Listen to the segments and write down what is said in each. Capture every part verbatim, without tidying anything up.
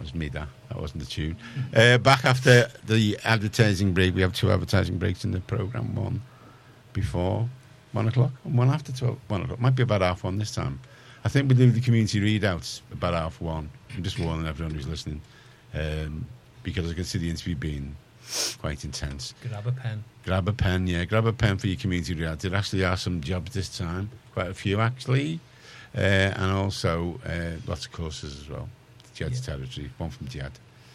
was me, that. That wasn't the tune. Uh, back after the advertising break. We have two advertising breaks in the programme. One before one o'clock and one after twelve. One o'clock. Might be about half one this time. I think we do the community readouts about half one. I'm just warning everyone who's listening. Um, because I can see the interview being quite intense. Grab a pen. Grab a pen, yeah. Grab a pen for your community readout. There actually are some jobs this time. Quite a few, actually. Uh, and also uh, lots of courses as well. Jed's yeah. territory, one from Jed.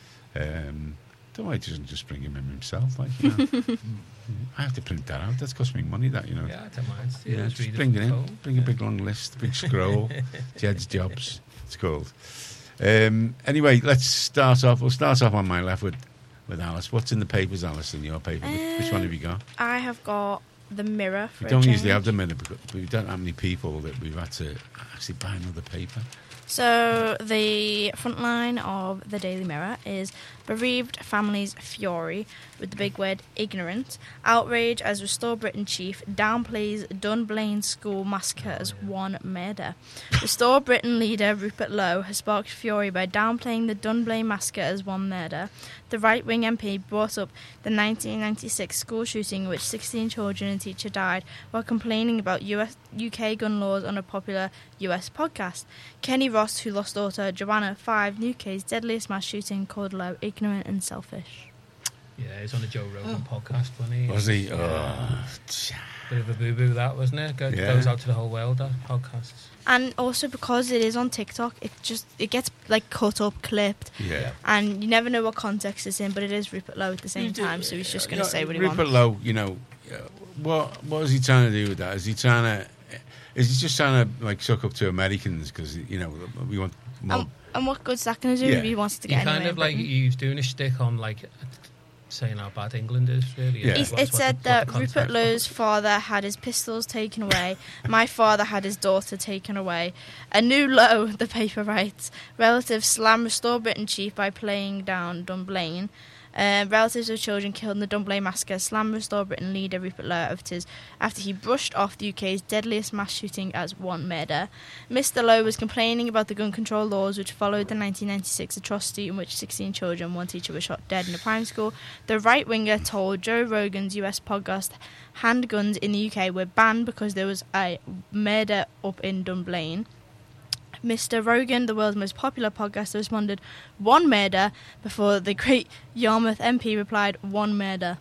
Um, don't know why he doesn't just bring him in himself. Like, you know. I have to print that out. That's cost me money, that, you know. Yeah, I don't mind. Yeah, yeah, just, just bring it in. Phone. Bring yeah. a big long list, big scroll. Jed's jobs, it's called. Um, anyway, let's start off. We'll start off on my left with, with Alice. What's in the papers, Alice, in your paper? Um, Which one have you got? I have got the Mirror. For we don't a usually change. have the Mirror, because we don't have many people that we've had to actually buy another paper. So the front line of the Daily Mirror is bereaved families' fury with the big word ignorant. Outrage as Restore Britain chief downplays Dunblane school massacre as one murder. Restore Britain leader Rupert Lowe has sparked fury by downplaying the Dunblane massacre as one murder. The right-wing M P brought up the nineteen ninety-six school shooting in which sixteen children and a teacher died while complaining about U S, U K gun laws on a popular U S podcast. Kenny Ross, who lost daughter Joanna Five, U K's deadliest mass shooting, called Lowe ignorant and selfish. Yeah, he's on a Joe Rogan oh. podcast, wasn't he? Was he? Yeah. Oh. Bit of a boo-boo, that, wasn't it? Go, yeah. Goes out to the whole world, that podcast. And also because it is on TikTok, it just it gets like cut up, clipped, yeah. and you never know what context it's in. But it is Rupert Lowe at the same time, so he's just going to say what he Rupert wants. Rupert Lowe, you know, what what is he trying to do with that? Is he trying to? Is he just trying to like suck up to Americans because you know we want more? Um, and what good's that going to do yeah. if he wants to get? He kind of like he's doing a shtick on like saying how bad England is, really. Yeah. It, it said the, that Rupert Lowe's father had his pistols taken away. My father had his daughter taken away. A new low, the paper writes. Relatives slam Restore Britain chief by playing down Dunblane. Uh, relatives of children killed in the Dunblane massacre slam Restore Britain leader Rupert Lowe after, his, after he brushed off the U K's deadliest mass shooting as one murder. Mister Lowe was complaining about the gun control laws which followed the nineteen ninety-six atrocity in which sixteen children and one teacher were shot dead in a primary school. The right-winger told Joe Rogan's U S podcast handguns in the U K were banned because there was a murder up in Dunblane. Mister Rogan, the world's most popular podcaster, responded, one murder, before the great Yarmouth M P replied, one murder.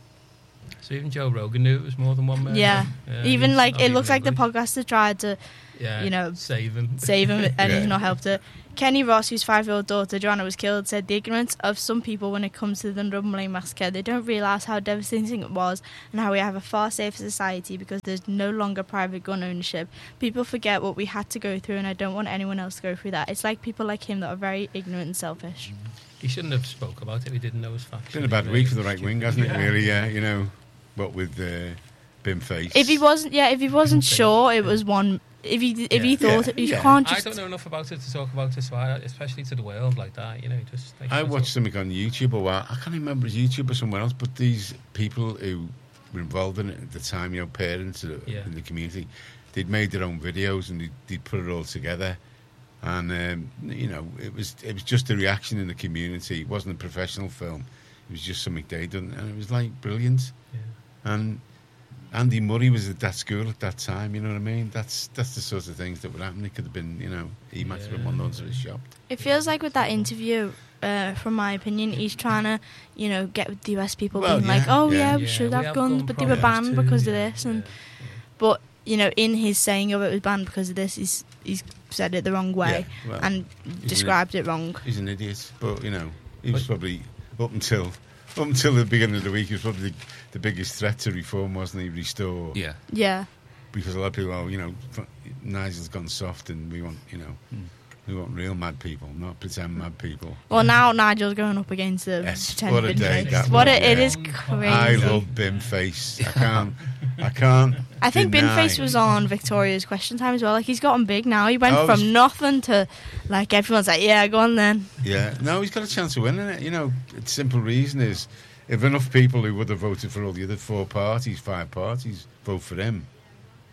So even Joe Rogan knew it was more than one murder? Yeah. yeah even like, it looks like angry. the podcaster tried to, yeah, you know, save him. Save him, and yeah. he's not helped it. Kenny Ross, whose five-year-old daughter Joanna was killed, said the ignorance of some people when it comes to the Dunblane massacre. They don't realise how devastating it was and how we have a far safer society because there's no longer private gun ownership. People forget what we had to go through, and I don't want anyone else to go through that. It's like people like him that are very ignorant and selfish. He shouldn't have spoke about it. He didn't know his facts. It's been a bad week for the right wing, hasn't yeah. it? Really, yeah. You know, what with uh, Bim Face. If he wasn't, yeah, if he wasn't sure, it was one. If he if yeah. he thought yeah. it, you yeah. can't just. I don't know enough about it to talk about it, so I, especially to the world like that, you know. Just like, I watched something on YouTube a while. I can't remember if it was YouTube or somewhere else, but these people who were involved in it at the time, you know, parents yeah. in the community, they'd made their own videos and they'd, they'd put it all together. And um, you know, it was it was just a reaction in the community. It wasn't a professional film. It was just something they'd done, and it was like brilliant. Yeah. And Andy Murray was at that school at that time, you know what I mean? That's that's the sort of things that would happen. It could have been, you know, he might have been one of those that was shocked. It feels like with that interview, uh, from my opinion, he's trying to, you know, get with the U S people well, being yeah, like, oh yeah, yeah, we yeah, should we have have guns, gun but they were problems banned too, because yeah, of this. And yeah, yeah. But, you know, in his saying of it was banned because of this, he's, he's said it the wrong way Yeah, well, and described it wrong. He's an idiot, but, you know, he was But- probably, up until up until the beginning of the week, he was probably the, the biggest threat to reform, wasn't he? Restore. Yeah. Yeah. Because a lot of people, oh, you know, Nigel's gone soft and we want, you know, Mm. we want real mad people, not pretend mad people. Well, now Nigel's going up against the Yes, pretend what a bin day face. that What was, a, it yeah. is crazy. I love Bim Face. I can't, I can't. I think deny. Binface was on Victoria's Question Time as well. Like, he's gotten big now. He went Oh, from he's- nothing to, like, everyone's like, yeah, go on then. Yeah, no, he's got a chance of winning it. You know, the simple reason is if enough people who would have voted for all the other four parties, five parties, vote for him,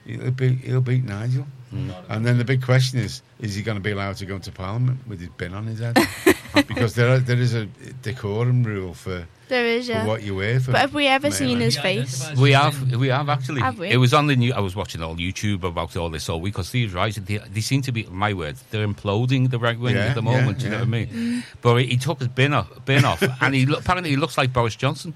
he'll beat, he'll beat Nigel. Mm. And then the big question is, is he going to be allowed to go into Parliament with his bin on his head? Because there are, there is a decorum rule for, there is, yeah. for what you wear. For but have we ever male. seen his face? We have, we have actually. Have we? It was on the new. I was watching all YouTube about all this all week because Steve's right. They, they seem to be, my words, they're imploding the right wing yeah, at the moment. Yeah, you yeah. know what I mean? Mm. But he, he took his bin off, bin off, and he apparently he looks like Boris Johnson.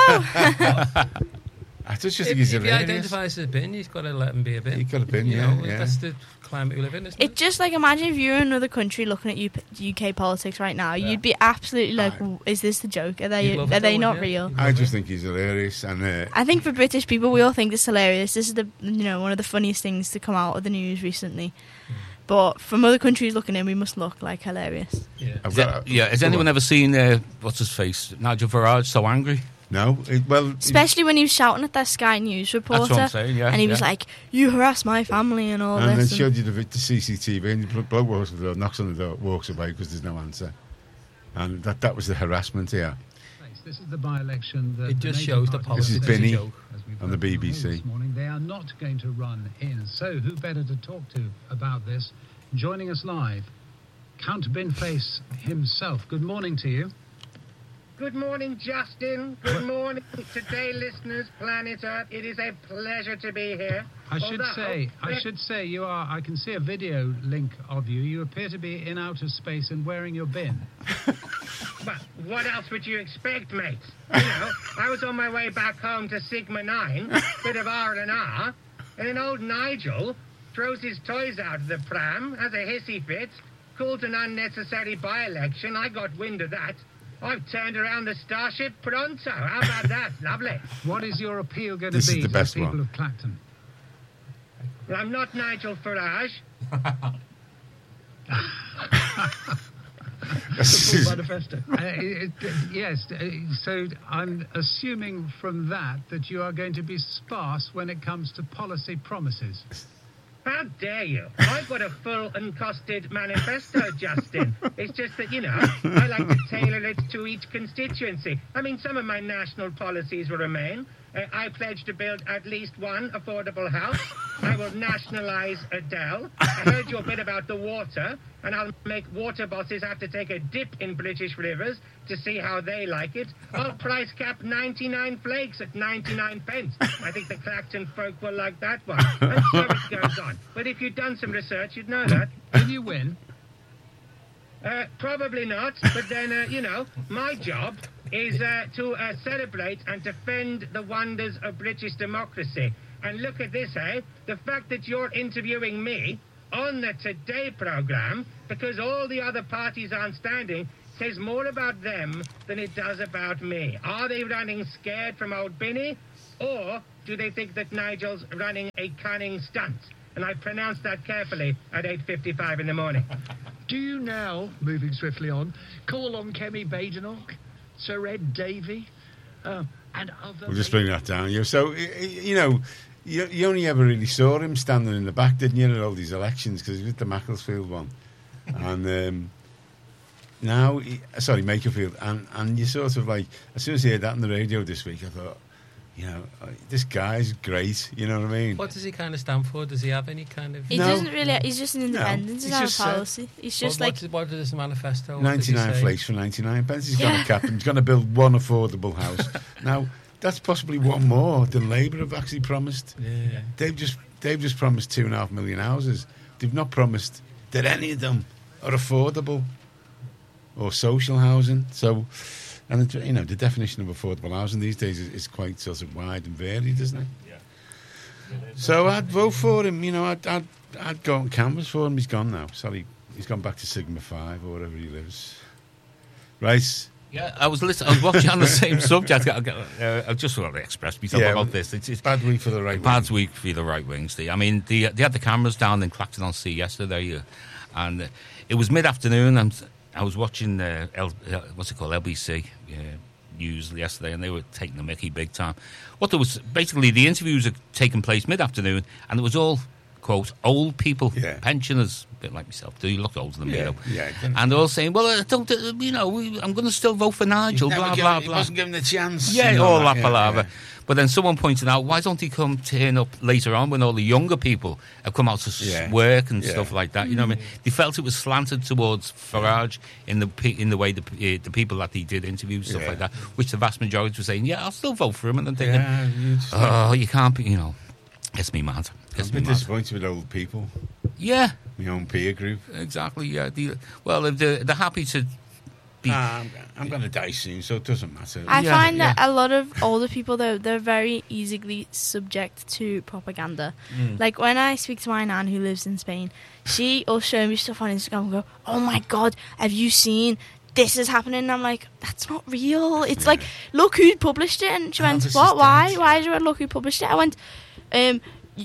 Oh. I just if, think he's if he hilarious. identifies as a bin, he's got to let him be a bin. He's got a bin, you yeah, know, yeah. That's the climate we live in, isn't it? It's just like, imagine if you were in another country looking at U- UK politics right now, Yeah. you'd be absolutely like, I- is this the joke? Are You'd they love are it, they though, not wouldn't you? real? You'd I love just it. think he's hilarious. And uh, I think for British people, we all think this is hilarious. This is the you know one of the funniest things to come out of the news recently. But from other countries looking in, we must look like hilarious. Yeah. I've Is got, that- yeah, has come anyone on. ever seen uh, what's his face, Nigel Farage, so angry? No, it, well, Especially when he was shouting at that Sky News reporter. That's what I'm saying. Yeah, and he yeah. was like, you harass my family and all and then this. showed you the, the C C T V, and the bloke walks, the door, knocks on the door, walks away because there's no answer. And that that was the harassment here This is the by-election. That It just the shows the politics This is politics is a Binny. joke. as we've on the heard B from B all C. This morning, they are not going to run in. So who better to talk to about this? Joining us live, Count Binface himself. Good morning to you. Good morning, Justin. Good morning, today listeners, Planet Earth. It is a pleasure to be here. I should Although, say, I eh, should say, you are. I can see a video link of you. You appear to be in outer space and wearing your bin. But what else would you expect, mate? You know, I was on my way back home to Sigma nine, bit of R and R, and then old Nigel throws his toys out of the pram, has a hissy fit, calls an unnecessary by-election. I got wind of that. I've turned around the Starship pronto. How about that? Lovely. What is your appeal going This to is be the to best the people one. of Clacton? Well, I'm not Nigel Farage. Full manifesto. Uh, it- it- yes, uh, so I'm assuming from that that you are going to be sparse when it comes to policy promises. How dare you? I've got a full and costed manifesto, Justin. It's just that, you know, I like to tailor it to each constituency. I mean, some of my national policies will remain. Uh, I pledge to build at least one affordable house. I will nationalise Adele. I heard your bit about the water, and I'll make water bosses have to take a dip in British rivers to see how they like it. I'll price cap ninety-nine flakes at ninety-nine pence. I think the Clacton folk will like that one. And so it goes on. But if you'd done some research, you'd know that. Will you win? Uh, probably not, but then, uh, you know, my job is uh, to uh, celebrate and defend the wonders of British democracy. And look at this, eh? The fact that you're interviewing me on the Today programme, because all the other parties aren't standing, says more about them than it does about me. Are they running scared from old Binny, or do they think that Nigel's running a cunning stunt? And I pronounced that carefully at eight fifty-five in the morning. Do you now, moving swiftly on, call on Kemi Badenoch, Sir Ed Davey, uh, and other... We'll just bring that down. You so y- y- you know, you, you only ever really saw him standing in the back, didn't you, at all these elections because he was at the Macclesfield one, and um, now he, sorry, Makerfield, and and you sort of like as soon as I heard that on the radio this week, I thought, you know, uh, this guy's great. You know what I mean? What does he kind of stand for? Does he have any kind of... He No. doesn't really. He's just an independent. he's He doesn't have just, a uh, policy. He's What, just like. what, what does this manifesto... what does he ninety-nine say? flakes for ninety-nine pence. He's Yeah. got a cap and he's going to build one affordable house. Now that's possibly one more than Labour have actually promised. Yeah. They've just they've just promised two and a half million houses. They've not promised that any of them are affordable or social housing. So, and it, you know, the definition of affordable housing these days is, is quite sort of wide and varied, isn't it? Yeah. So I'd vote for him. You know, I'd I'd, I'd go on canvas for him. He's gone now. Sorry, he's gone back to Sigma Five or wherever he lives. Right. Yeah, I was listening. I was watching on the same subject. I, uh, I just want to express myself Yeah, about this. It's, it's Bad week for the right. bad wing. week for the right wing, Steve. I mean, the, they had the cameras down in Clacton on Sea yesterday, uh, and uh, it was mid-afternoon, and I was watching uh, L, uh, what's it called, L B C uh, News yesterday, and they were taking the mickey big time. What there was basically the interviews had taken place mid-afternoon, and it was all quote, old people, Yeah. pensioners, a bit like myself, do you look older than me, Yeah, though? yeah, it didn't- And they're all saying, well, I don't, uh, you know, we- I'm going to still vote for Nigel, Never blah, given- blah, he blah. wasn't given the chance. Yeah, you know all that yeah, palaver. yeah. But then someone pointed out, why don't he come turn up later on when all the younger people have come out to s- Yeah. work and Yeah. stuff like that? You know what I mean? They felt it was slanted towards Farage in the pe- in the way the, uh, the people that he did interviews, stuff Yeah. like that, which the vast majority were saying, yeah, I'll still vote for him. And then thinking, Yeah, you just- oh, you can't be, you know, gets me mad. I'm a Gets me bit mad. disappointed with old people. Yeah, My own peer group. exactly. Yeah. The, well, if they're, they're happy to be. Ah, I'm, I'm going to die soon, so it doesn't matter. I Yeah, find that yeah. a lot of older people, though, they're very easily subject to propaganda. Mm. Like, when I speak to my nan who lives in Spain, she will show me stuff on Instagram and go, oh my God, have you seen this is happening? And I'm like, that's not real. It's like, look who published it. And she Oh, went, this what? is Why? dead. Why did you look who published it? I went, um,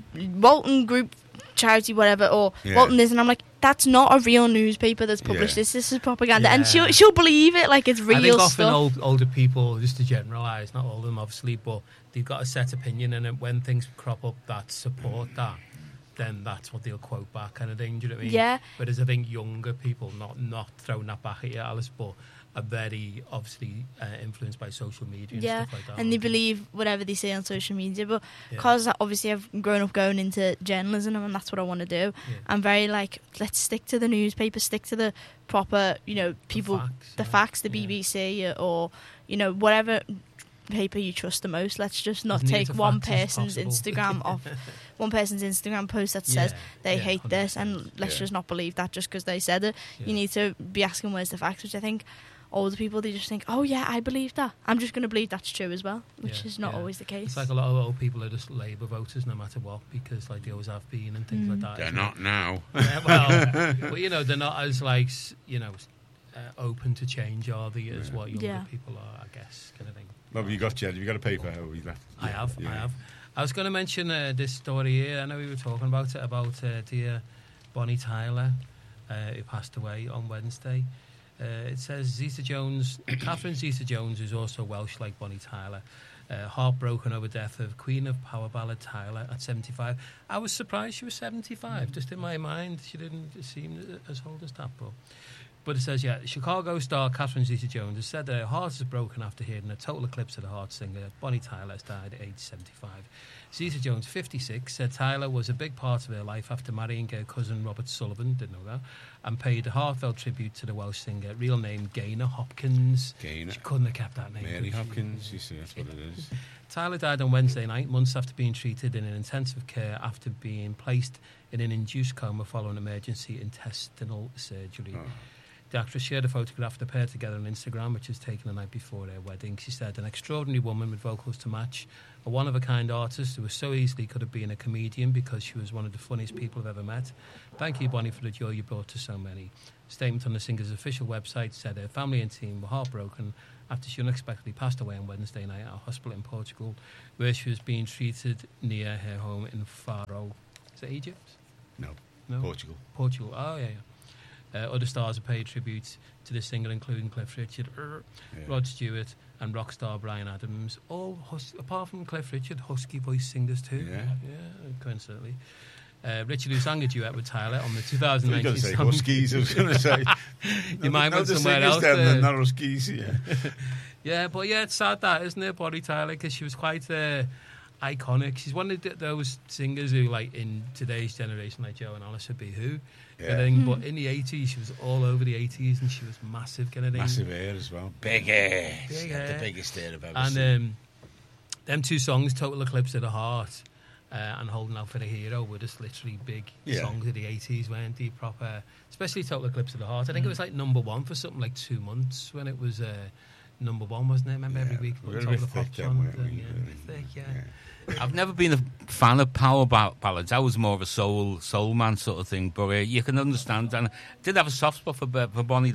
Walton Group charity, whatever, or Yeah. Walton this. And I'm like, that's not a real newspaper that's published Yeah. this. This is propaganda. And Yeah. she'll, she'll believe it like it's real I think often stuff. old, older people, just to generalise, not all of them obviously, but they've got a set opinion, and then when things crop up that support that, then that's what they'll quote back, kind of thing. Do you know what I mean? Yeah. Whereas I think younger people, not not throwing that back at you, Alice, but are very obviously uh, influenced by social media and Yeah, stuff like that. and they aren't believe whatever they say on social media. But Yeah. because obviously I've grown up going into journalism and that's what I want to do, Yeah. I'm very like, let's stick to the newspaper, stick to the proper, you know, people, facts, the yeah. facts, the Yeah. B B C or, you know, whatever paper you trust the most. Let's just not As near take to one facts as person's possible. Instagram off, one person's Instagram post that says Yeah, they yeah, hate this, and one hundred percent. let's Yeah. just not believe that just because they said it. Yeah. You need to be asking where's the facts, which I think older people, they just think, oh yeah, I believe that, I'm just going to believe that's true as well, which Yeah, is not yeah. always the case. It's like a lot of old people are just Labour voters no matter what, because like they always have been and things Mm. like that. They're isn't it? not now. Yeah, well, but you know, they're not as like s- you know uh, open to change, are they? As Yeah. what younger Yeah. people are, I guess, kind of thing. What have you got, Jed? Have you got a paper? How we left? I have, Yeah. I have. I was going to mention uh, this story here. I know we were talking about it about uh, dear Bonnie Tyler, uh, who passed away on Wednesday. Uh, it says Zeta Jones, Catherine Zeta-Jones, who's also Welsh like Bonnie Tyler, uh, heartbroken over death of Queen of Power Ballad Tyler at seventy-five. I was surprised she was seventy-five. Just in my mind, she didn't seem as old as that. But, but it says, yeah, Chicago star Catherine Zeta-Jones has said that her heart is broken after hearing a total eclipse of the heart singer Bonnie Tyler has died at age seventy-five. Zeta-Jones, fifty-six, said Tyler was a big part of her life after marrying her cousin Robert Sullivan, didn't know that, and paid a heartfelt tribute to the Welsh singer, real name Gaynor Hopkins. Gaynor. She couldn't have kept that name. Mary could she? Hopkins, you see, that's what it is. Tyler died on Wednesday night, months after being treated in an intensive care after being placed in an induced coma following emergency intestinal surgery. Oh. The actress shared a photograph of the pair together on Instagram, which was taken the night before their wedding. She said, an extraordinary woman with vocals to match, a one-of-a-kind artist who was so easily could have been a comedian because she was one of the funniest people I've ever met. Thank you, Bonnie, for the joy you brought to so many. A statement on the singer's official website said her family and team were heartbroken after she unexpectedly passed away on Wednesday night at a hospital in Portugal, where she was being treated near her home in Faro. Is it Egypt? No, No? Portugal. Portugal. Oh, yeah, yeah. Uh, other stars have paid tribute to the singer, including Cliff Richard, er, Yeah. Rod Stewart, and rock star Bryan Adams. All, hus- apart from Cliff Richard, husky voice singers too. Yeah. yeah, coincidentally. Uh, Richard, who sang a duet with Tyler on the two I thousand was going nineteen to say song. Huskies. I was going to say. You might no, went the somewhere singers else. Them, there. they're not Huskies, yeah. Yeah, but yeah, it's sad that, isn't it, Bonnie Tyler? Because she was quite uh, iconic. She's one of th- those singers who, like, in today's generation, like Joe and Alice would be who. Yeah. Kind of thing. But in the eighties, she was all over the eighties, and she was massive, kind of thing. Massive hair as well. Big hair. Big She's got hair. the biggest hair I've ever And seen. um, them two songs, Total Eclipse of the Heart uh, and Holding Out for the Hero, were just literally big Yeah. songs of the eighties, weren't they? Proper, especially Total Eclipse of the Heart. I think it was like number one for something like two months when it was uh, number one, wasn't it? Remember every Yeah. week? We on were top a of the bit thick Pops then, on, weren't uh, we? yeah, Really? thick, yeah. Yeah. I've never been a fan of power ba- ballads. I was more of a soul soul man sort of thing. But uh, you can understand. And I did have a soft spot for, for Bonnie, though.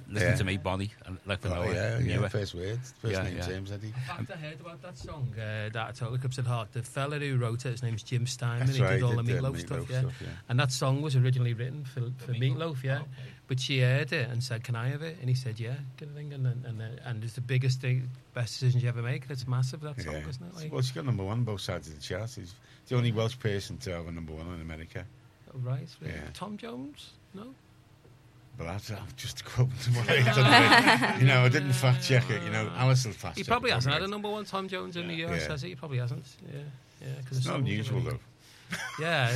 listen Yeah. to me, Bonnie, and let them know. Oh, yeah, I knew yeah. it. First words, first Yeah, name yeah. James Eddie. In fact, I heard about that song, uh, that Totally Eclipse at Heart. The fella who wrote it, his name's Jim Steinman. That's he right, did all he the did, uh, Meatloaf, stuff, Meatloaf yeah. stuff, yeah. And that song was originally written for, for Meatloaf, yeah. But she heard it and said, "Can I have it?" And he said, "Yeah." Kind of thing. And and and, uh, and it's the biggest thing, best decision you ever make. And it's massive, that song, Yeah. isn't it? Like, Well, she got number one on both sides of the chart. She's the only Welsh person to have a number one in America. right. Yeah. Tom Jones? No. But that's uh, just a quote. What I done. You know, I didn't fact check it. You know, Alice will fact He check probably it, hasn't had right? a number one Tom Jones in the U S, Yeah. has he? He probably hasn't. Yeah. Yeah. Cause It's the not songs are unusual, really- though. Yeah.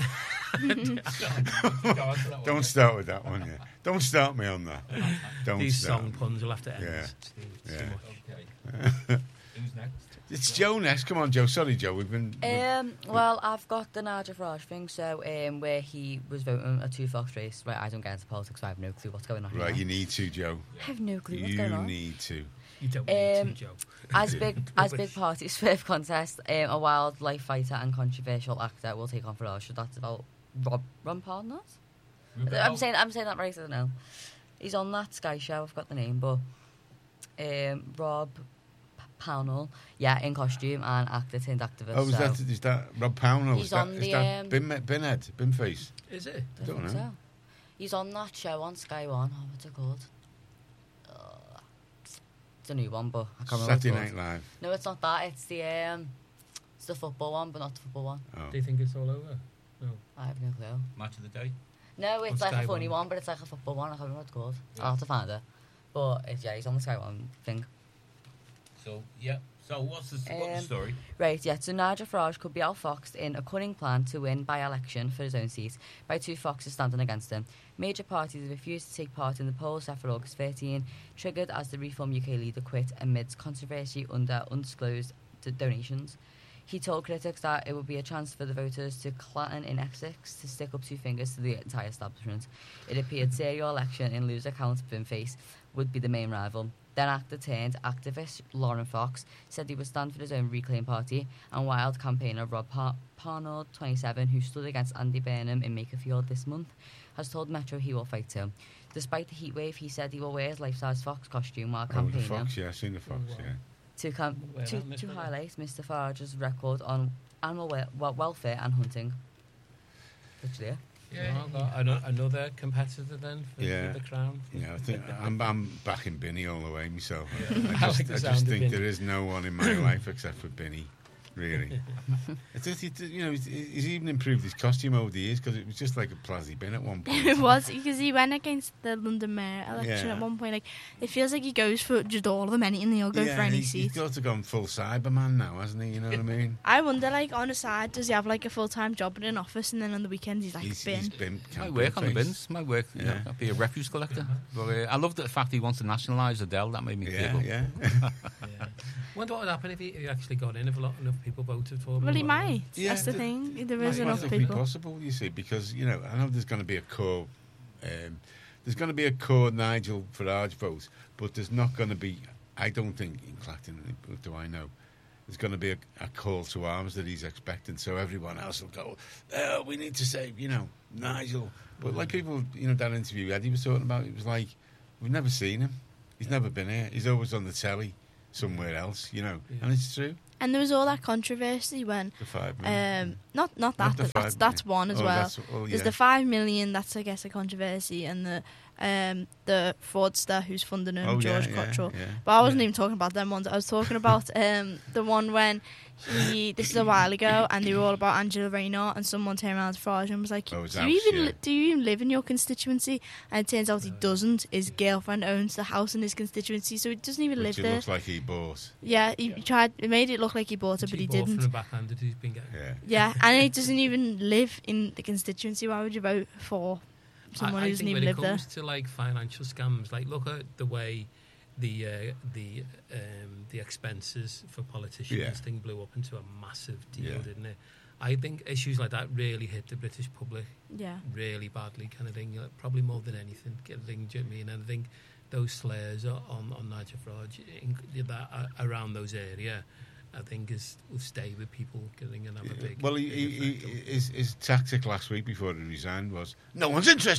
Don't start with that one, yeah. Don't start me on that. Don't These start. song puns will have to end. Yeah. It's too- it's too Yeah. much. Who's next? It's Joe next. Come on, Joe. Sorry, Joe. We've been... we've- Um, well, I've got the Nigel Farage thing, so um, where he was voting a two-fox race. Right, I don't get into politics, so I have no clue what's going on Right, here. you need to, Joe. I have no clue what's You going on. need to. You don't need Um, to, Joe. As big as big parties for the contest, um, a wildlife fighter and controversial actor will take on Farage. So that's about Rob Ron Partners. I'm saying I'm saying that right. I don't know. He's on that Sky show. I've got the name, but um, Rob P- Pownell, yeah, in costume and actor turned activist. Oh, is so that, is that Rob Pownell? He's Is that, on is the, that um, Bin, Binhead? Binface? Is it? I don't think know. so. He's on that show on Sky One. Oh, what's it called? Uh, it's a new one, but I can't remember. Saturday what it's Night called. Live. No, it's not that. It's the um, it's the football one, but not the football one. Oh. Do you think it's all over? No. I have no clue. Match of the day. No, it's On like Sky a funny One. one, but it's like a football one. I can't remember what it's called. Yeah. I'll have to find it. But it's, yeah, he's on the Sky One thing. So, yeah. So, what's the, what's the Um, story? Right, yeah, so Nigel Farage could be outfoxed in a cunning plan to win by-election for his own seat by two foxes standing against him. Major parties refused to take part in the polls after August thirteenth, triggered as the Reform U K leader quit amidst controversy under undisclosed d- donations. He told critics that it would be a chance for the voters to clatten in Essex to stick up two fingers to the entire establishment. It appeared serial election in loser count Binface would be the main rival. Then actor turned activist Lauren Fox said he would stand for his own Reclaim Party, and wild campaigner Rob Par- Parnell, twenty-seven, who stood against Andy Burnham in Makerfield this month, has told Metro he will fight too. Despite the heatwave, he said he will wear his life-size fox costume while Oh, the campaigning Fox, yeah. I've seen the Fox, yeah. to, com- Where to, on this to one? highlight Mister Farage's record on animal we- wel- welfare and hunting. Literally, Oh, got ano- another competitor then for, Yeah. for the crown. Yeah, I think I'm, I'm backing Binny all the way myself. Yeah. I I just, like the I sound just of think Binny. there is no one in my life except for Binny, really. It's just, it, you know, he's, he's even improved his costume over the years because it was just like a Plazzy bin at one point. It was because he went against the London Mayor election Yeah. at one point. Like it feels like he goes for just all of them, anything he'll go yeah, for any he's, seat. he's got to go full Cyberman now, hasn't he? You know what I mean? I wonder, like on the side, does he have like a full time job in an office, and then on the weekends he's like He's, bin? he's been Might work on the face. bins. Might work. You know, Yeah. I'd be a refuse collector. But uh, I love the fact he wants to nationalise Adele. That made me Yeah, giggle. yeah. Yeah. Wonder what would happen if he, if he actually got in, if a lot enough people voted for him. Well, he Or- might. Yeah, That's the the- thing. There Might is enough well be people. possible, you see, because you know I know there's going to be a core, um, there's going to be a core Nigel Farage vote, but there's not going to be. I don't think in Clacton, do I know? There's going to be a, a call to arms that he's expecting, so everyone else will go. Oh, we need to save, you know, Nigel. But like people, you know, that interview Eddie was talking about, it was like we've never seen him. He's never been here. He's always on the telly somewhere else, you know, Yeah. and it's true. And there was all that controversy when, The five million. um, not not Not that, the but that's five that's million. one as Oh, well. that's- oh, There's yeah. the five million. That's I guess a controversy, and the um the fraudster who's funding him, Oh, yeah, George yeah, Cottrell. yeah. But I wasn't Yeah. even talking about them ones. I was talking about um the one when he. This is a while ago, and they were all about Angela Rayner, and someone turned around to Farage and was like, Oh, his "Do house, you even yeah. li- do you even live in your constituency?" And it turns out he doesn't. His girlfriend owns the house in his constituency, so he doesn't even Which live it there. looks like he bought. Yeah, he tried. It made it look like he bought it, Which but he bought didn't. From the backhanded he's been getting. Yeah. Yeah, and he doesn't even live in the constituency. Why would you vote for someone I, I who doesn't think even when live it there? comes to like financial scams, like look at the way the uh, the um, the expenses for politicians Yeah. thing blew up into a massive deal, Yeah. didn't it? I think issues like that really hit the British public Yeah. really badly, kind of thing. Like, probably more than anything, kind of thing. Do you know what I mean? And I think those slurs on on Nigel Farage in, that uh, around those area, I think is will stay with people, kind of thing, and have a big. Well, he, big he, he, effect on- his, his tactic last week before he resigned was, no one's interested.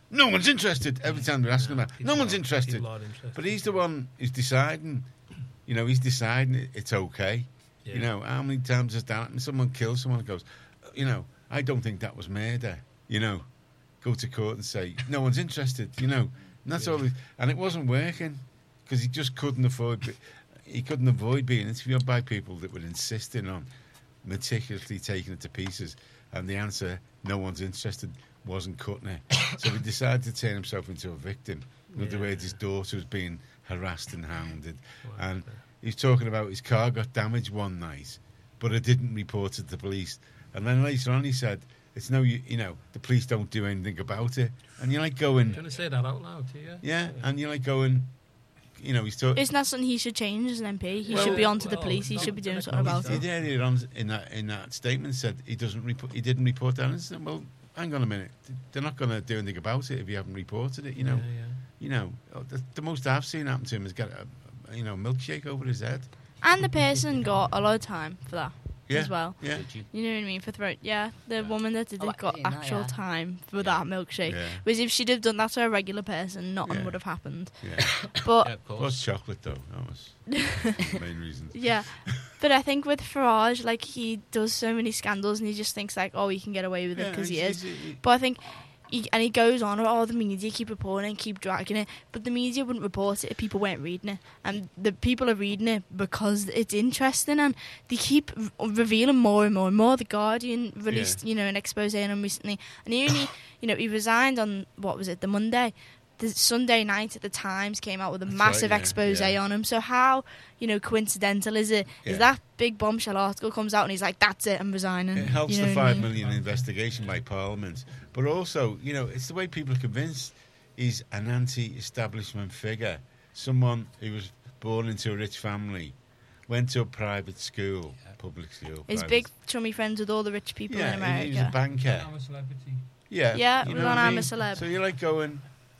no one's interested. Every time we ask him that, no People one's are- interested. people are interested. But he's the one who's deciding. You know, he's deciding it- it's okay. Yeah. You know, how many times has that happened? Someone kills someone and goes, you know, I don't think that was murder. You know, go to court and say, no one's interested. You know, and that's Yeah. all. He, and it wasn't working because he just couldn't afford. be- He couldn't avoid being interviewed by people that were insisting on meticulously taking it to pieces. And the answer, no one's interested, wasn't cutting it. So he decided to turn himself into a victim. In other Yeah. words, his daughter was being harassed and hounded. Wow. And he's talking about his car got damaged one night, but it didn't report it to the police. And then later on he said, it's no, you, you know, the police don't do anything about it. And you're like going, Do you want to say that out loud to you? yeah, and you're like going, you know, he's talking. Isn't that something he should change as an M P? He Well, should be on to the well, police. He don't- should be doing don't something about acknowledge He it. that. did it on in that in that statement said he doesn't report. He didn't report that incident. Well, hang on a minute. They're not going to do anything about it if you haven't reported it. You know. Yeah, yeah. You know. The, the most I've seen happen to him is get a, a you know milkshake over his head. And the person got a lot of time for that Yeah. as well. Yeah. Did you? You know what I mean? For throat, yeah. The woman that did Oh, it got I've seen that, actual yeah. time for that milkshake. Yeah. Whereas if she'd have done that to a regular person, nothing Yeah. would have happened. Yeah. But Yeah, of Plus course. chocolate though. That was the main reason. yeah, but I think with Farage, like he does so many scandals, and he just thinks like, oh, he can get away with it Yeah, because he he's- is. he's- he- But I think, he, and he goes on, oh, the media keep reporting and keep dragging it, but the media wouldn't report it if people weren't reading it, and the people are reading it because it's interesting, and they keep r- revealing more and more and more. The Guardian released, Yeah. you know, an expose on him recently, and he only, you know, he resigned on what was it, the Monday. The Sunday night at the Times came out with a That's massive right, yeah, expose yeah. on him. So how, you know, coincidental is it? Is Yeah. that big bombshell article comes out and he's like, "That's it, I'm resigning." It helps you know the what I five mean? million investigation by Parliament, but also, you know, it's the way people are convinced he's an anti-establishment figure, someone who was born into a rich family, went to a private school, public school. He's private- big chummy friends with all the rich people yeah, in he- America. he was a banker. I'm a celebrity. Yeah, Yeah, you well, know what I'm I a mean? celeb. So you're like going,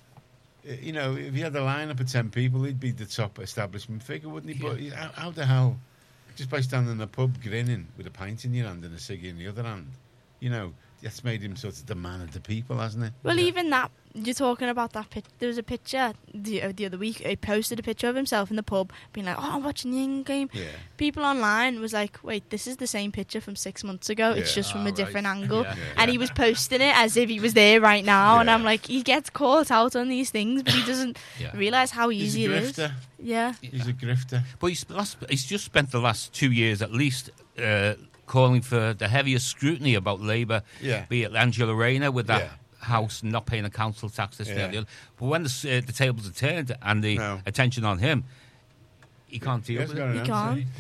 uh, you know, if he had a lineup of ten people, he'd be the top establishment figure, wouldn't he? But how, how the hell, just by standing in a pub grinning with a pint in your hand and a ciggy in the other hand, you know, that's made him sort of the man of the people, hasn't it? Well, even that, you're talking about that pic. There was a picture the, uh, the other week. He posted a picture of himself in the pub, being like, "Oh, I'm watching the England game." Yeah. People online was like, "Wait, this is the same picture from six months ago. It's Yeah. just from Ah, a right. different angle." Yeah. Yeah. And he was posting it as if he was there right now. And Yeah. I'm like, he gets caught out on these things, but he doesn't Yeah. realize how He's easy a it is. grifter. Yeah. He's a grifter. But he's, last, he's just spent the last two years at least uh, calling for the heaviest scrutiny about Labour, Yeah. be it Angela Rayner with that Yeah. house not paying a council tax, this, that, Yeah. and the other. But when the, s- uh, the tables are turned and the No. attention on him, he can't He deal hasn't with got it. an He answer. can't.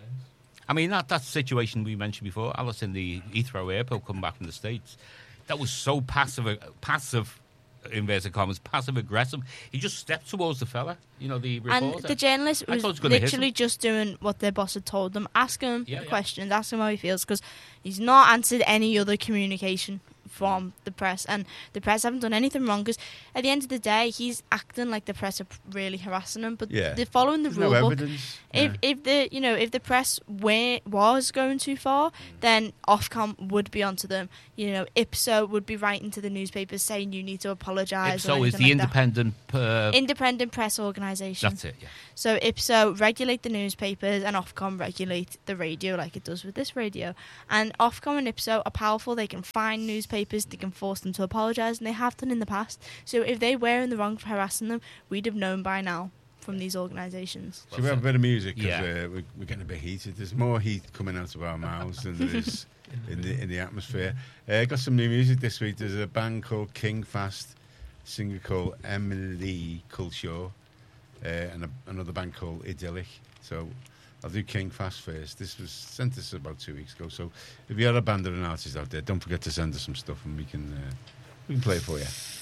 I mean, that, that situation we mentioned before, Alice in the Heathrow airport come back from the States, that was so passive, uh, passive, inverted commas, passive aggressive. He just stepped towards the fella, you know, the reporter. And the journalist I was thought it was gonna hit literally him. just doing what their boss had told them. Ask him Yeah, yeah. questions, ask him how he feels, because he's not answered any other communication from the press, and the press haven't done anything wrong, because at the end of the day, he's acting like the press are really harassing him, but Yeah. they're following the There's rule no book. evidence. If Yeah. if the you know if the press were, was going too far, then Ofcom would be onto them. You know, Ipso would be writing to the newspapers saying you need to apologise. Ipso is the independent... Uh, independent press organisation. that's it, yeah. So Ipso regulate the newspapers and Ofcom regulate the radio like it does with this radio. And Ofcom and Ipso are powerful. They can fine newspapers, they can force them to apologise, and they have done in the past. So if they were in the wrong for harassing them, we'd have known by now from these organisations. Should we have a bit of music? 'Cause, Yeah. uh, we're, we're getting a bit heated. There's more heat coming out of our mouths than there is in the in the atmosphere. Uh, got some new music this week. There's a band called King Fast, a singer called Emily Culshaw, uh, and a, another band called Idyllic. So I'll do King Fast first. This was sent us about two weeks ago. So if you are a band or an artist out there, don't forget to send us some stuff and we can uh, we can play it for you.